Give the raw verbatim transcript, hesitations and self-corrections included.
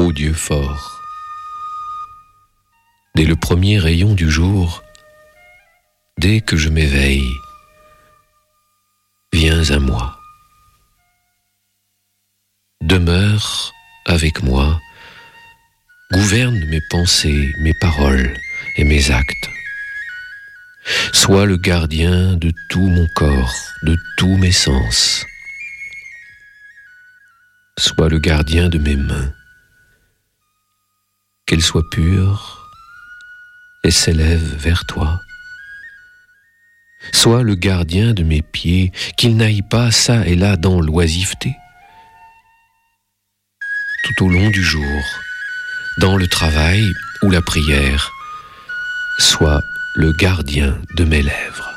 ô Dieu fort. Dès le premier rayon du jour, dès que je m'éveille, viens à moi. Demeure avec moi, gouverne mes pensées, mes paroles et mes actes. Sois le gardien de tout mon corps, de tous mes sens. Sois le gardien de mes mains, qu'elles soient pures et s'élèvent vers toi. Sois le gardien de mes pieds, qu'ils n'aillent pas çà et là dans l'oisiveté. Tout au long du jour, dans le travail ou la prière, sois le gardien de mes lèvres.